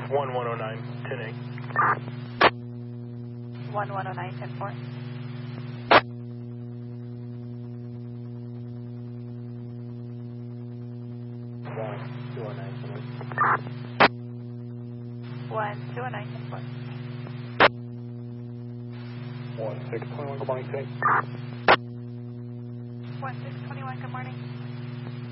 1109, 10-8. 1109, 10-4. One, 209, 10-4. 1621, good morning, 10. 1621, good morning.